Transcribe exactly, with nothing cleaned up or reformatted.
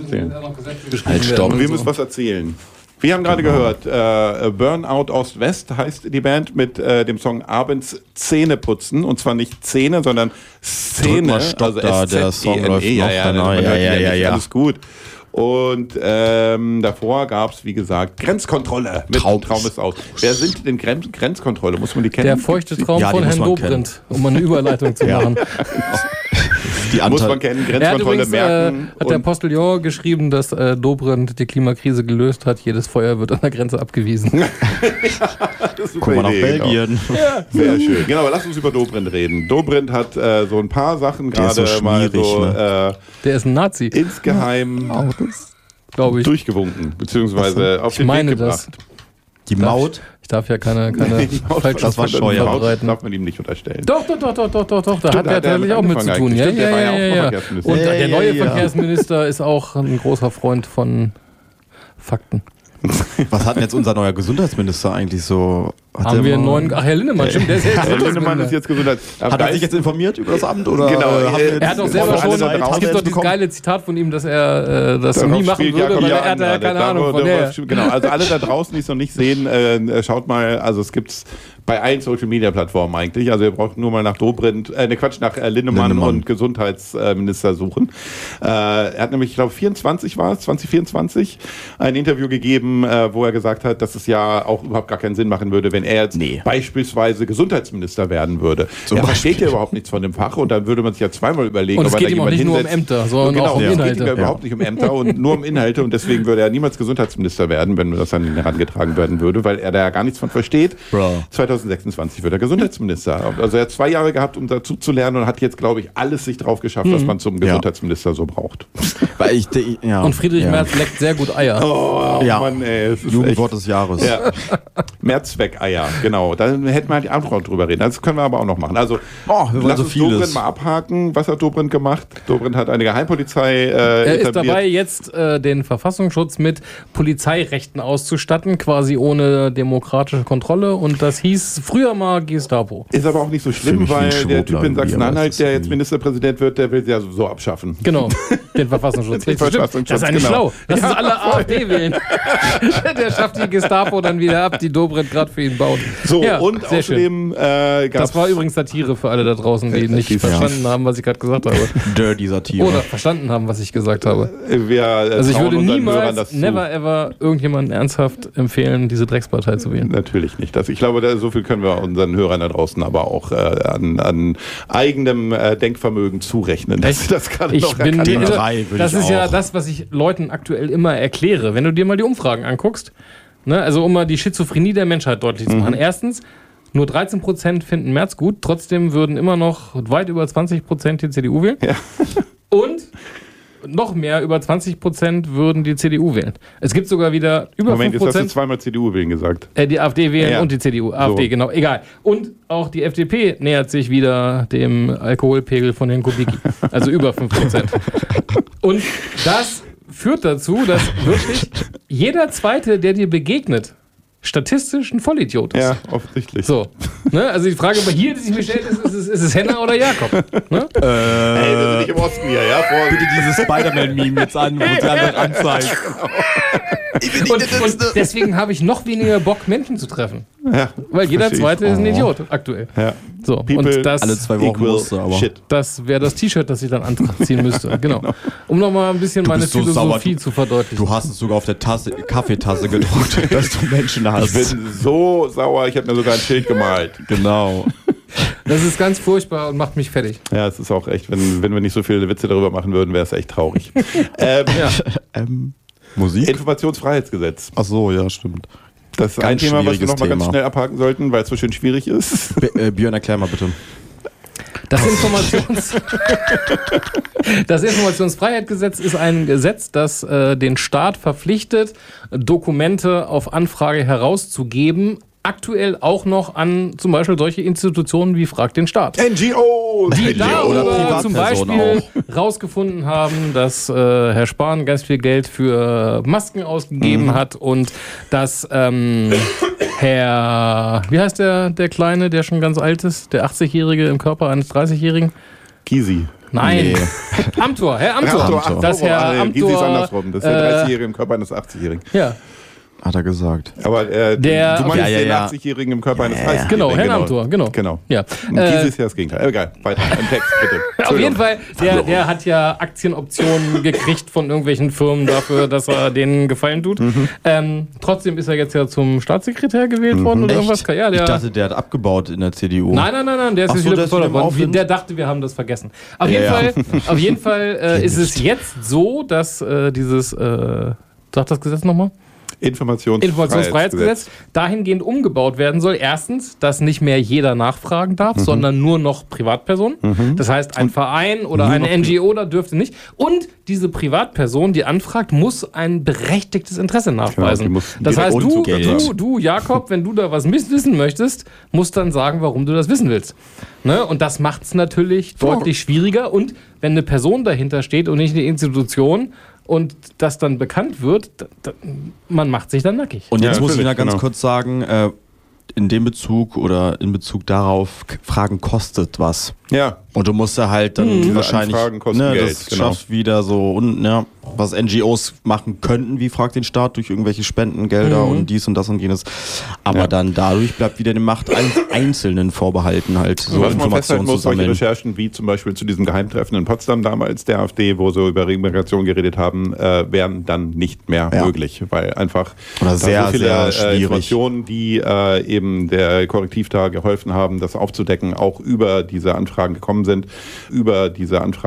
erzählen. Halt, stopp. Wir müssen was erzählen. Wir haben gerade gehört, äh, Burnout Ost-West heißt die Band mit äh, dem Song Abends Zähne putzen. Und zwar nicht Zähne, sondern Szene. Also da, der Song läuft noch. Ja, ja, ja, ja, ja, ja, ja. Alles gut. Und ähm, davor gab es, wie gesagt, Grenzkontrolle mit Traum, Traum ist aus. Wer sind denn Grenz- Grenzkontrolle? Muss man die kennen? Der feuchte Traum ja, von Herrn Dobrindt, um eine Überleitung zu machen. Die muss man kennen, Grenzkontrolle übrigens, merken. Äh, hat der Postillon geschrieben, dass äh, Dobrindt die Klimakrise gelöst hat. Jedes Feuer wird an der Grenze abgewiesen. Ja, guck mal nach Belgien. Genau. Ja. Sehr schön. Genau, aber lass uns über Dobrindt reden. Dobrindt hat äh, so ein paar Sachen gerade so mal so... Ne? Äh, der ist ein Nazi. Insgeheim, glaube ich, durchgewunken, beziehungsweise auf ich den meine Weg gebracht. Das. Die Maut? Ich darf ja keine, keine falsche Steuer verbreiten. Darf man ihm nicht unterstellen. Doch, doch, doch, doch, doch, doch, doch. Da Stimmt, hat er tatsächlich auch mit zu tun. Ja, Stimmt, ja, der war ja, ja, ja, auch ja. Verkehrsminister. Und ja, der ja, neue ja. Verkehrsminister ist auch ein großer Freund von Fakten. Was hat denn jetzt unser neuer Gesundheitsminister eigentlich so? Hat Haben wir einen neuen. Ach, Herr Lindemann, stimmt, der ist jetzt. Herr Lindemann ist jetzt Gesundheits. Hat er sich jetzt informiert über das Amt? Oder genau. Er hat doch selber schon. Es gibt doch dieses geile Zitat von ihm, dass er äh, das nie machen würde, weil er hat ja keine Ahnung von der. Genau, also alle da draußen, die es noch nicht sehen, äh, schaut mal, also es gibt bei allen Social-Media-Plattformen eigentlich. Also ihr braucht nur mal nach Dobrindt, äh, ne Quatsch, nach äh, Lindemann, Lindemann und Gesundheitsminister suchen. Äh, er hat nämlich, ich glaube, vierundzwanzig war es, zwanzig vierundzwanzig, ein Interview gegeben, äh, wo er gesagt hat, dass es ja auch überhaupt gar keinen Sinn machen würde, wenn er jetzt nee. beispielsweise Gesundheitsminister werden würde. Zum er Beispiel. versteht ja überhaupt nichts von dem Fach und dann würde man sich ja zweimal überlegen, und es ob geht er da ihm auch nicht hinsetzt. nur um Ämter, sondern genau, auch um ja. Inhalte. Es geht ihm ja überhaupt nicht um Ämter und nur um Inhalte und deswegen würde er niemals Gesundheitsminister werden, wenn das an ihn herangetragen werden würde, weil er da ja gar nichts von versteht. Bro. zwanzig sechsundzwanzig wird er Gesundheitsminister. Also er hat zwei Jahre gehabt, um dazu zu lernen und hat jetzt, glaube ich, alles sich drauf geschafft, mhm. was man zum Gesundheitsminister ja. so braucht. Weil ich, ja. Und Friedrich ja. Merz leckt sehr gut Eier. Oh, ja. Mann, ey. Jugendwort des Jahres. Ja. Mehrzweck-Eier, genau. Da hätten wir halt die Antwort drüber reden. Das können wir aber auch noch machen. Also, oh, wir lass so uns Dobrindt mal abhaken. Was hat Dobrindt gemacht? Dobrindt hat eine Geheimpolizei äh, Er etabliert. ist dabei, jetzt äh, den Verfassungsschutz mit Polizeirechten auszustatten, quasi ohne demokratische Kontrolle. Und das hieß früher mal Gestapo. Ist aber auch nicht so schlimm, weil der Typ in Sachsen-Anhalt, der jetzt Ministerpräsident wird, der will sie ja so abschaffen. Genau, den Verfassungsschutz. Den Verfassungsschutz, das ist eigentlich genau. schlau. Lass uns alle AfD wählen. Der schafft die Gestapo dann wieder ab, die Dobrindt gerade für ihn baut. So, ja, und außerdem äh, gab Das war übrigens Satire für alle da draußen, die nicht verstanden haben, was ich gerade gesagt habe. Dirty Satire. Oder verstanden haben, was ich gesagt habe. Wir, äh, also ich würde niemals, das never ever irgendjemandem ernsthaft empfehlen, diese Dreckspartei zu wählen. Natürlich nicht. Das, ich glaube, da, so viel können wir unseren Hörern da draußen aber auch äh, an, an eigenem äh, Denkvermögen zurechnen. Das, das kann ich noch bin die, also, drei, Das ich ist auch. ja das, was ich Leuten aktuell immer erkläre. Wenn du dir mal die Umfragen anguckst, ne, also um mal die Schizophrenie der Menschheit deutlich zu machen. Mhm. Erstens, nur dreizehn Prozent finden Merz gut, trotzdem würden immer noch weit über zwanzig Prozent die C D U wählen. Ja. Und noch mehr, über zwanzig Prozent würden die C D U wählen. Es gibt sogar wieder über Moment, fünf Prozent. Jetzt hast du zweimal C D U wählen gesagt. Äh, die AfD wählen ja. und die C D U. AfD, so. Genau, egal. Und auch die F D P nähert sich wieder dem Alkoholpegel von Herrn Kubicki. Also über fünf Prozent. Und das führt dazu, dass wirklich jeder Zweite, der dir begegnet, statistisch ein Vollidiot ist. Ja, offensichtlich. So. Ne? Also die Frage bei hier, die sich mir stellt, ist, ist, es, ist es Henna oder Jakob? Ne? Äh, Ey, wir sind nicht im Osten hier, ja? Vor bitte dieses Spider-Man-Meme jetzt an, wo sie alle anzeigt. Ich bin nicht und, der und deswegen habe ich noch weniger Bock, Menschen zu treffen. Ja, weil jeder Zweite ist ein Idiot aktuell. Ja. So. People und das, alle zwei Wochen musste, aber shit. Das wäre das T-Shirt, das ich dann anziehen müsste. Genau. Um nochmal ein bisschen meine so Philosophie sauer. zu verdeutlichen. Du hast es sogar auf der Tasse, Kaffeetasse gedruckt, dass du Menschen hast. Ich bin so sauer, ich habe mir sogar ein Schild gemalt. Genau. Das ist ganz furchtbar und macht mich fertig. Ja, es ist auch echt, wenn, wenn wir nicht so viele Witze darüber machen würden, wäre es echt traurig. ähm, ja. ähm, Musik? Informationsfreiheitsgesetz. Ach so, ja, stimmt. Das ist ein Thema, was wir noch mal ganz schnell abhaken sollten, weil es so schön schwierig ist. B- äh, Björn, erklär mal bitte. Das, Informations das Informationsfreiheitsgesetz ist ein Gesetz, das äh, den Staat verpflichtet, Dokumente auf Anfrage herauszugeben, aktuell auch noch an zum Beispiel solche Institutionen wie Frag den Staat. N G Os! Die darüber zum Beispiel auch. rausgefunden haben, dass äh, Herr Spahn ganz viel Geld für Masken ausgegeben mhm. hat und dass ähm, Herr, wie heißt der, der Kleine, der schon ganz alt ist, der achtzigjährige im Körper eines dreißigjährigen? Gysi. Nein. Nee. Amthor, Herr Amthor. Amthor, Amthor. Das Herr Amthor. Amthor. ist andersrum. Das ist der äh, dreißigjährige im Körper eines achtzigjährigen. Ja. Hat er gesagt. Aber äh, Der- du meinst Ja, ja, den ja. achtzigjährigen im Körper eines Ja, ja. dreißigjährigen. Genau, Herr Amthor, genau. Genau. Ja. Und Äh, Gysi ist ja das Gegenteil. Egal, weiter im Text, bitte. Auf jeden Entschuldigung. Fall, der, der hat ja Aktienoptionen gekriegt von irgendwelchen Firmen dafür, dass er denen Gefallen tut. Mhm. Ähm, trotzdem ist er jetzt ja zum Staatssekretär gewählt worden oder irgendwas. Ja, der, Ich dachte, der hat abgebaut in der C D U. nein, nein, nein, nein, der ist Ach jetzt so, wieder der ist befördert wieder im worden. Aufwind. Der dachte, wir haben das vergessen. Auf Ja, jeden ja. Fall, auf jeden Fall äh, ist es jetzt so, dass äh, dieses, äh, sagt das Gesetz nochmal? Informations Informationsfreiheitsgesetz dahingehend umgebaut werden soll. Erstens, dass nicht mehr jeder nachfragen darf, Mhm. sondern nur noch Privatpersonen. Das heißt, ein Verein oder nur eine noch N G O da dürfte nicht. Und diese Privatperson, die anfragt, muss ein berechtigtes Interesse nachweisen. die muss das direkt heißt, du, und Geld. du, du, Jakob, wenn du da was wissen möchtest, musst dann sagen, warum du das wissen willst. Ne? Und das macht es natürlich deutlich schwieriger. Und wenn eine Person dahinter steht und nicht eine Institution, und das dann bekannt wird, da, da, man macht sich dann nackig. Und jetzt Ja, muss ich natürlich, noch ganz genau. kurz sagen, äh, in dem Bezug oder in Bezug darauf, k- Fragen kostet was. Ja, Und du musst ja halt dann Diese wahrscheinlich, Anfragen kosten ne, Geld, das genau. schafft wieder so, und, ja, was N G Os machen könnten, wie fragt den Staat, durch irgendwelche Spendengelder Mhm. und dies und das und jenes. Aber Ja. dann dadurch bleibt wieder die Macht eines Einzelnen vorbehalten, halt so was man festhalten Informationen zu muss, solche sammeln. Recherchen wie zum Beispiel zu diesem Geheimtreffen in Potsdam damals der AfD, wo sie über Remigration geredet haben, äh, wären dann nicht mehr Ja. möglich, weil einfach Oder da sehr, so viele sehr äh, schwierig. Informationen, die äh, eben der Korrektiv da geholfen haben, das aufzudecken, auch über diese Anfragen gekommen sind, über diese Anfragen